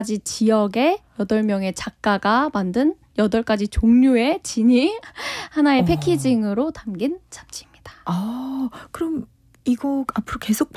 가지 지역의 8명의 작가가 만든 8가지 종류의 진이 하나의 패키징으로 담긴 잡지입니다. 그럼 이거 앞으로 계속